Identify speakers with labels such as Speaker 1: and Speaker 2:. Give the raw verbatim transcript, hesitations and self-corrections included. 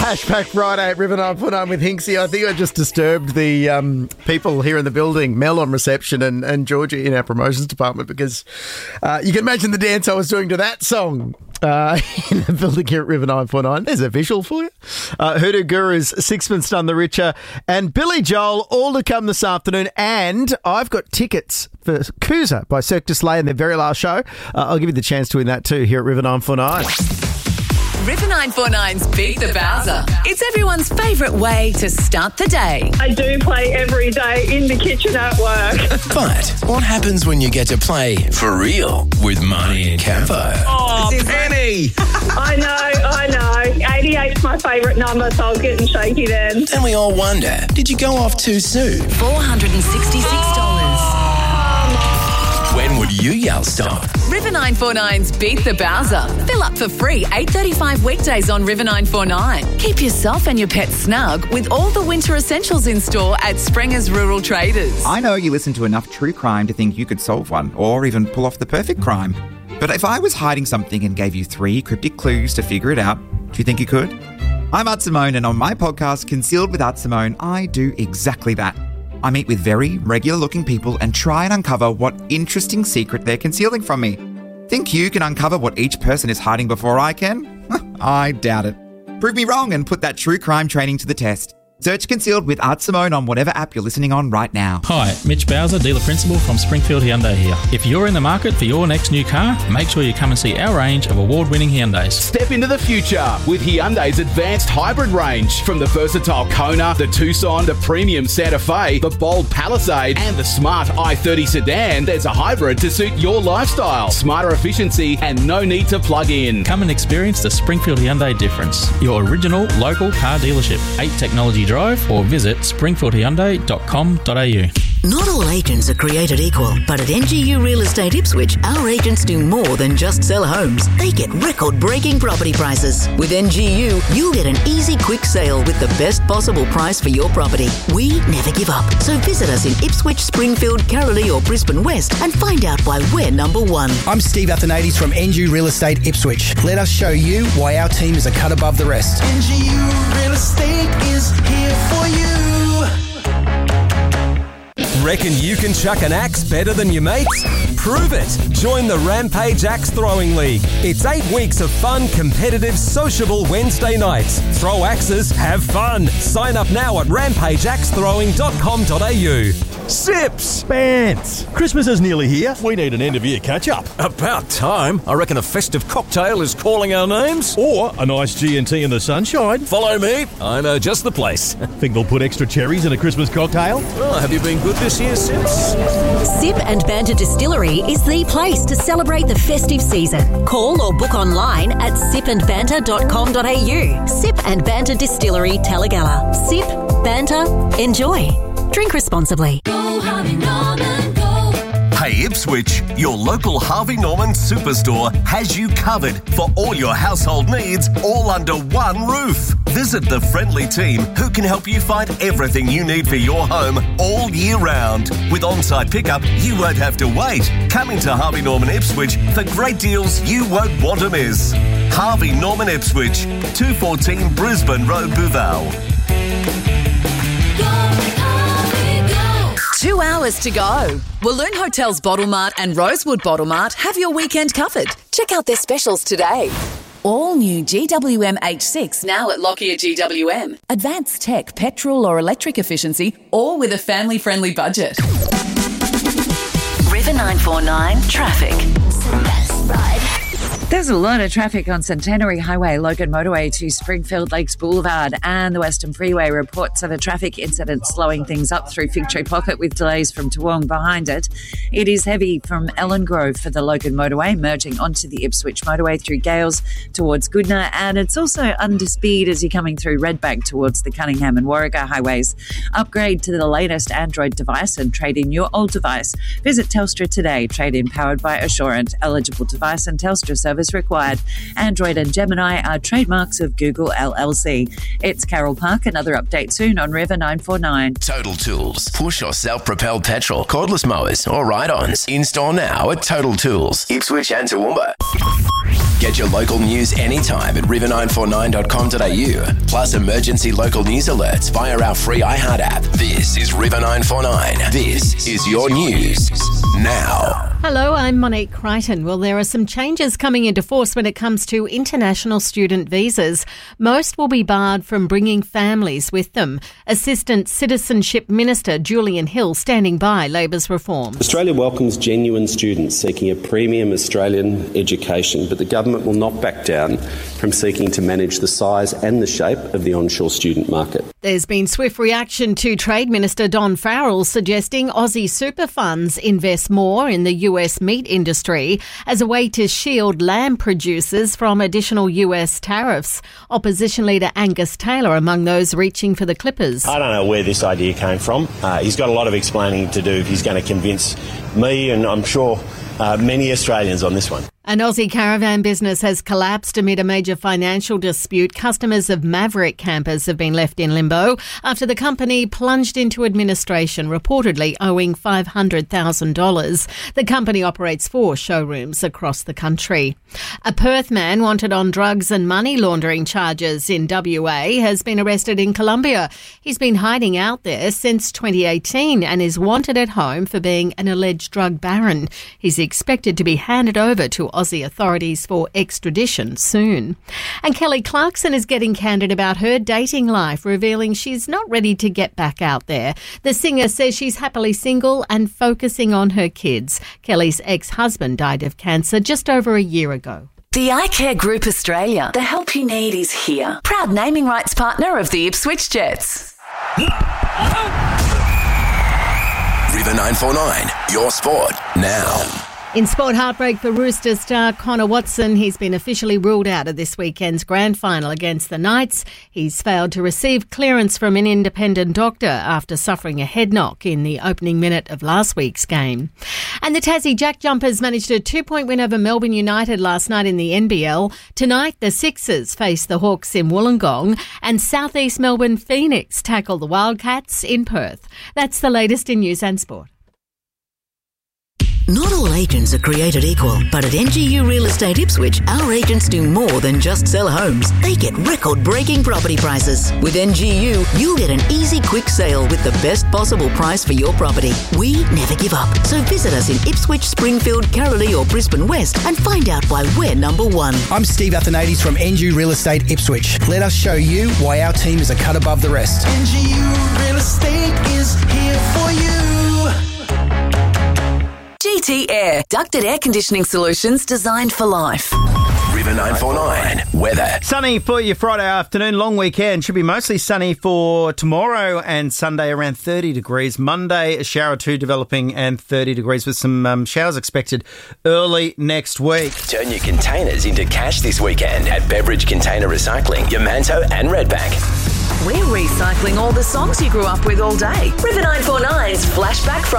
Speaker 1: Flashback Friday at River nine four nine with Hinksy. I think I just disturbed the um, people here in the building, Mel on reception and, and Georgia in our promotions department, because uh, you can imagine the dance I was doing to that song uh, in the building here at River nine four nine. There's a visual for you. Uh, Hoodoo Gurus, Sixpence None the Richer, and Billy Joel, all to come this afternoon. And I've got tickets for Coosa by Cirque du Soleil in their very last show. Uh, I'll give you the chance to win that too here at River nine four nine.
Speaker 2: River nine four nine's Beat the Bowser. It's everyone's favourite way to start the day.
Speaker 3: I do play every day in the kitchen at work.
Speaker 4: But what happens when you get to play for real with Marnie and Campo?
Speaker 5: Oh, Penny!
Speaker 3: I know, I know. eighty-eight's my favourite number, so I was getting shaky then.
Speaker 4: And we all wonder, did you go off too soon?
Speaker 2: four hundred sixty-six dollars.
Speaker 4: When would you yell stop?
Speaker 2: River nine four nine's Beat the Bowser. Fill up for free eight thirty-five weekdays on River nine four nine. Keep yourself and your pet snug with all the winter essentials in store at Springer's Rural Traders.
Speaker 6: I know you listen to enough true crime to think you could solve one or even pull off the perfect crime. But if I was hiding something and gave you three cryptic clues to figure it out, do you think you could? I'm Art Simone, and on my podcast, Concealed with Art Simone, I do exactly that. I meet with very regular-looking people and try and uncover what interesting secret they're concealing from me. Think you can uncover what each person is hiding before I can? I doubt it. Prove me wrong and put that true crime training to the test. Search Concealed with Art Simone on whatever app you're listening on right now.
Speaker 7: Hi, Mitch Bowser, dealer principal from Springfield Hyundai here. If you're in the market for your next new car, make sure you come and see our range of award-winning Hyundais.
Speaker 8: Step into the future with Hyundai's advanced hybrid range. From the versatile Kona, the Tucson, the premium Santa Fe, the bold Palisade, and the smart i thirty sedan, there's a hybrid to suit your lifestyle. Smarter efficiency and no need to plug in.
Speaker 7: Come and experience the Springfield Hyundai difference. Your original local car dealership. eight Technology Drive, or visit springfield hyundai dot com dot a u.
Speaker 9: Not all agents are created equal, but at N G U Real Estate Ipswich, our agents do more than just sell homes. They get record-breaking property prices. With N G U, you'll get an easy, quick sale with the best possible price for your property. We never give up, so visit us in Ipswich, Springfield, Carrollee or Brisbane West and find out why we're number one.
Speaker 10: I'm Steve Athanades from N G U Real Estate Ipswich. Let us show you why our team is a cut above the rest.
Speaker 11: N G U Real Estate is here for you.
Speaker 12: Reckon you can chuck an axe better than your mates? Prove it! Join the Rampage Axe Throwing League. It's eight weeks of fun, competitive, sociable Wednesday nights. Throw axes, have fun. Sign up now at rampage axe throwing dot com dot a u.
Speaker 13: Sips! Pants! Christmas is nearly here. We need an end-of-year catch-up.
Speaker 14: About time. I reckon a festive cocktail is calling our names.
Speaker 13: Or a nice G and T in the sunshine.
Speaker 14: Follow me. I know just the place.
Speaker 13: Think they'll put extra cherries in a Christmas cocktail?
Speaker 14: Well, have you been good this year, Sips?
Speaker 15: Sip and Banter Distillery is the place to celebrate the festive season. Call or book online at sip and banter dot com dot a u. Sip and Banter Distillery, Talagalla. Sip, banter, enjoy. Drink responsibly.
Speaker 16: Go Harvey Norman, go.
Speaker 17: Hey Ipswich, your local Harvey Norman Superstore has you covered for all your household needs, all under one roof. Visit the friendly team who can help you find everything you need for your home all year round. With on-site pickup, you won't have to wait. Come into Harvey Norman Ipswich for great deals you won't want to miss. Harvey Norman Ipswich, two fourteen Brisbane Road, Bouval.
Speaker 2: Two hours to go. Walloon Hotels Bottle Mart and Rosewood Bottle Mart have your weekend covered. Check out their specials today. All new G W M H six now at Lockyer G W M. Advanced tech, petrol or electric efficiency, all with a family-friendly budget.
Speaker 15: River nine four nine traffic.
Speaker 18: There's a lot of traffic on Centenary Highway, Logan Motorway to Springfield Lakes Boulevard and the Western Freeway. Reports of a traffic incident slowing things up through Fig Tree Pocket with delays from Toowong behind it. It is heavy from Ellen Grove for the Logan Motorway, merging onto the Ipswich Motorway through Gales towards Goodna, and it's also under speed as you're coming through Redbank towards the Cunningham and Warragher highways. Upgrade to the latest Android device and trade in your old device. Visit Telstra today. Trade in powered by Assurant. Eligible device and Telstra service required. Android and Gemini are trademarks of Google L L C. It's Carol Park. Another update soon on River nine four nine.
Speaker 4: Total Tools. Push or self-propelled petrol, cordless mowers or ride-ons. In store now at Total Tools. Ipswich and Toowoomba. Get your local news anytime at river nine four nine dot com dot a u. Plus emergency local news alerts via our free iHeart app. This is River nine four nine. This is your news now.
Speaker 5: Hello, I'm Monique Crichton. Well, there are some changes coming into force when it comes to international student visas. Most will be barred from bringing families with them. Assistant Citizenship Minister Julian Hill standing by Labor's reform.
Speaker 19: Australia welcomes genuine students seeking a premium Australian education, but the government will not back down from seeking to manage the size and the shape of the onshore student market.
Speaker 5: There's been swift reaction to Trade Minister Don Farrell suggesting Aussie super funds invest more in the U S meat industry as a way to shield lamb producers from additional U S tariffs. Opposition leader Angus Taylor among those reaching for the clippers.
Speaker 20: I don't know where this idea came from. Uh, he's got a lot of explaining to do if he's going to convince me and I'm sure uh, many Australians on this one.
Speaker 5: An Aussie caravan business has collapsed amid a major financial dispute. Customers of Maverick campers have been left in limbo after the company plunged into administration, reportedly owing five hundred thousand dollars. The company operates four showrooms across the country. A Perth man wanted on drugs and money laundering charges in W A has been arrested in Colombia. He's been hiding out there since twenty eighteen and is wanted at home for being an alleged drug baron. He's expected to be handed over to Aussie authorities for extradition soon. And Kelly Clarkson is getting candid about her dating life, revealing she's not ready to get back out there. The singer says she's happily single and focusing on her kids. Kelly's ex-husband died of cancer just over a year ago.
Speaker 2: The iCare Group Australia. The help you need is here. Proud naming rights partner of the Ipswich Jets.
Speaker 4: River nine four nine, your sport now.
Speaker 5: In sport, heartbreak for Rooster star Connor Watson. He's been officially ruled out of this weekend's grand final against the Knights. He's failed to receive clearance from an independent doctor after suffering a head knock in the opening minute of last week's game. And the Tassie Jack Jumpers managed a two-point win over Melbourne United last night in the N B L. Tonight, the Sixers face the Hawks in Wollongong and South East Melbourne Phoenix tackle the Wildcats in Perth. That's the latest in news and sport.
Speaker 9: Not all agents are created equal, but at N G U Real Estate Ipswich, our agents do more than just sell homes. They get record-breaking property prices. With N G U, you'll get an easy, quick sale with the best possible price for your property. We never give up, so visit us in Ipswich, Springfield, Caroli or Brisbane West and find out why we're number one.
Speaker 10: I'm Steve Athanades from N G U Real Estate Ipswich. Let us show you why our team is a cut above the rest.
Speaker 11: N G U Real Estate is here for you.
Speaker 2: G T Air. Ducted air conditioning solutions designed for life.
Speaker 4: River nine four nine, weather.
Speaker 1: Sunny for your Friday afternoon, long weekend. Should be mostly sunny for tomorrow and Sunday, around thirty degrees. Monday, a shower or two developing and thirty degrees with some um, showers expected early next week.
Speaker 4: Turn your containers into cash this weekend at Beveridge Container Recycling, Yamanto and Redback.
Speaker 2: We're recycling all the songs you grew up with all day. River nine four nine's Flashback Friday.